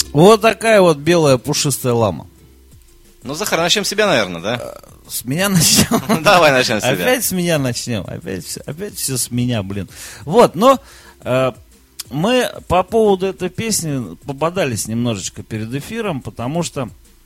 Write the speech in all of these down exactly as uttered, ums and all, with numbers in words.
Вот такая вот белая пушистая лама. Ну, Захар, начнем с себя, наверное, да? С меня начнем. Давай начнем с себя. Опять с меня начнем. Опять, опять все с меня, блин. Вот, но э, мы по поводу этой песни пободались немножечко перед эфиром, потому что,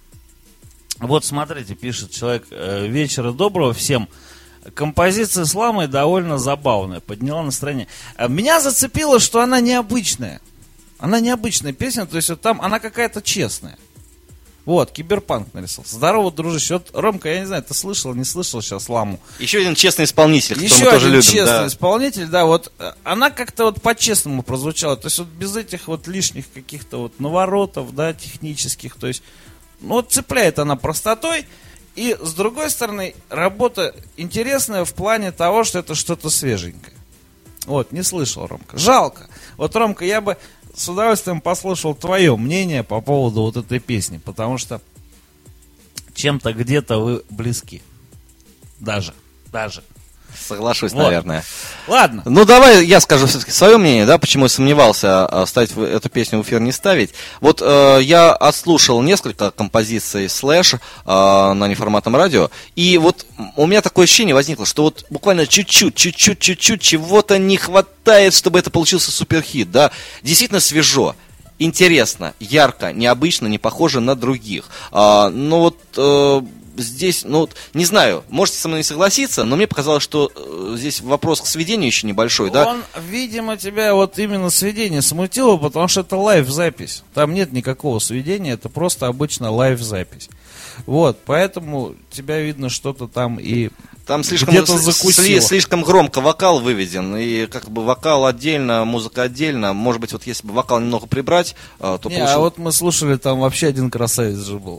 вот смотрите, пишет человек, э, вечера доброго всем. Композиция с ламой довольно забавная, подняла настроение. Меня зацепило, что она необычная. Она необычная песня, то есть вот там она какая-то честная. Вот, Киберпанк нарисовал. Здорово, дружище. Вот, Ромка, я не знаю, ты слышал, не слышал сейчас ламу? Еще один честный исполнитель, которого Еще мы тоже один любим. честный Да. исполнитель, да, вот она как-то вот по-честному прозвучала. То есть вот без этих вот лишних каких-то вот наворотов, да, технических. То есть, ну вот цепляет она простотой. И, с другой стороны, работа интересная в плане того, что это что-то свеженькое. Вот, не слышал, Ромка. Жалко. Вот, Ромка, я бы с удовольствием послушал твое мнение по поводу вот этой песни, потому что чем-то где-то вы близки. Даже, даже. Соглашусь, Вот. наверное. Ладно. Ну, давай я скажу все-таки свое мнение, да, почему я сомневался, а, ставить в- эту песню в эфир, не ставить. Вот э, я отслушал несколько композиций Slash э, на неформатном радио, и вот у меня такое ощущение возникло, что вот буквально чуть-чуть, чуть-чуть, чуть-чуть чего-то не хватает, чтобы это получился суперхит, да. Действительно свежо. Интересно, ярко, необычно, не похоже на других. А, ну вот э, здесь, ну вот, не знаю, можете со мной не согласиться, но мне показалось, что э, здесь вопрос к сведению еще небольшой, да? Он, видимо, тебя вот именно сведение смутило, потому что это лайв-запись. Там нет никакого сведения, это просто обычно лайв-запись. Вот, поэтому тебя видно что-то там и Там слишком, где-то сли- закусило. слишком громко вокал выведен, и как бы вокал отдельно, музыка отдельно. Может быть, вот если бы вокал немного прибрать, э, то Не, получилось... а вот мы слушали, там вообще один красавец же был.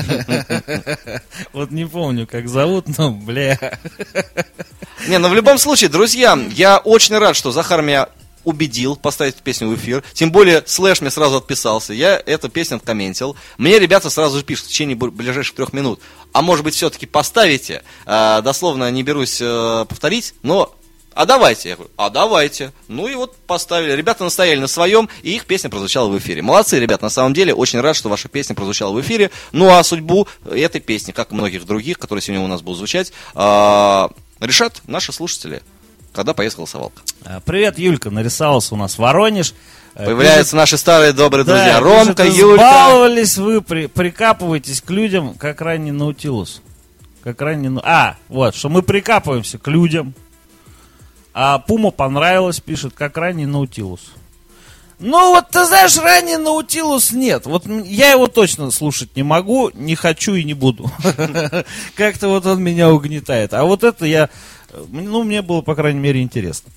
Вот не помню, как зовут, но, бля. Не, ну в любом случае, друзья, я очень рад, что Захар меня убедил поставить эту песню в эфир. Тем более, Слэш мне сразу отписался. Я эту песню откомментил. Мне ребята сразу же пишут в течение бу- ближайших трех минут. А может быть, все-таки поставите? А, дословно не берусь а, повторить, но... А давайте. Я говорю, а давайте. Ну и вот поставили. Ребята настояли на своем, и их песня прозвучала в эфире. Молодцы, ребят, на самом деле. Очень рад, что ваша песня прозвучала в эфире. Ну а судьбу этой песни, как и многих других, которые сегодня у нас будут звучать, а, решат наши слушатели, когда поест голосовалка. Привет, Юлька, нарисовался у нас Воронеж. Появляются наши старые добрые Да, друзья. пишет, Ромка, Юлька. избаловались вы, при, прикапываетесь к людям, как ранний Наутилус. Как ранний... Ну- А, вот, что мы прикапываемся к людям. А Пума понравилось, пишет, как ранний Наутилус. Ну, вот ты знаешь, ранний Наутилус нет. Вот м- я его точно слушать не могу, не хочу и не буду. Как-то вот он меня угнетает. А вот это я... Ну, мне было, по крайней мере, интересно.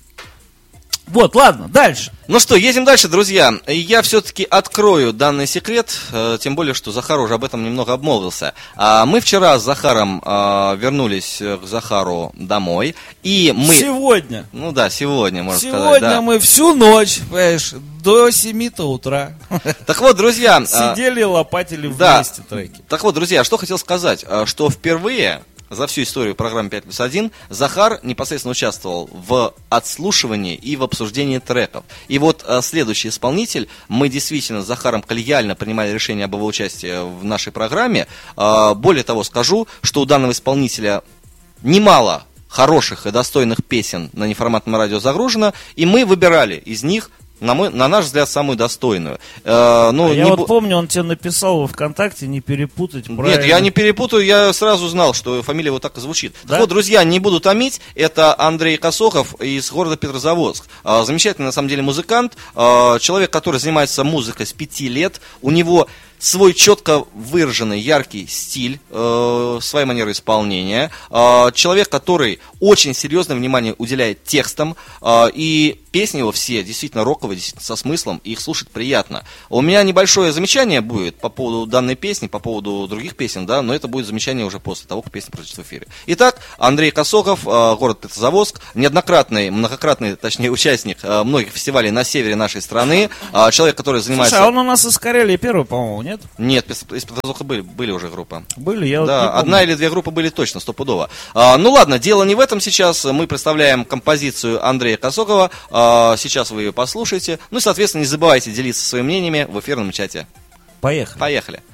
Вот, ладно, дальше. Ну что, едем дальше, друзья. Я все-таки открою данный секрет, э, тем более, что Захар уже об этом немного обмолвился. А, мы вчера с Захаром а, вернулись к Захару домой, и мы... Сегодня. Ну да, сегодня, можно Сегодня сказать, да. мы всю ночь, понимаешь, до семи-то утра Так вот, друзья... а, сидели и лопатили да. вместе треки. Так вот, друзья, что хотел сказать, а, что впервые... За всю историю программы пять плюс один Захар непосредственно участвовал в отслушивании и в обсуждении треков. И вот а, следующий исполнитель, мы действительно с Захаром коллегиально принимали решение об его участии в нашей программе. А, более того, скажу, что у данного исполнителя немало хороших и достойных песен на неформатном радио загружено, и мы выбирали из них, на, мой, на наш взгляд, самую достойную. Э, ну, А я не вот бу- помню, он тебе написал во ВКонтакте не перепутать. Нет, правильно. я не перепутаю, я сразу знал, что фамилия вот так и звучит. Да? Так вот, друзья, не буду томить, это Андрей Косохов из города Петрозаводск. А, замечательный, на самом деле, музыкант, а, человек, который занимается музыкой с пяти лет, у него свой четко выраженный, яркий стиль, э, своя манера исполнения, э, человек, который очень серьезное внимание уделяет текстам, э, и песни его все действительно роковые, действительно со смыслом, и их слушать приятно. У меня небольшое замечание будет по поводу данной песни, по поводу других песен, да, но это будет замечание уже после того, как песня прозвучит в эфире. Итак, Андрей Косохов, э, город Петрозаводск, неоднократный, многократный, точнее, участник э, многих фестивалей на севере нашей страны, э, человек, который занимается... Слушай, а он у нас из Карелии первый, по-моему, нет? Нет, из из Петрозаводска были, были уже группы. Были, я вот не Да, помню. одна или две группы были точно, стопудово. А, ну ладно, дело не в этом сейчас. Мы представляем композицию Андрея Косохова. А, сейчас вы ее послушаете. Ну и, соответственно, не забывайте делиться своими мнениями в эфирном чате. Поехали. Поехали.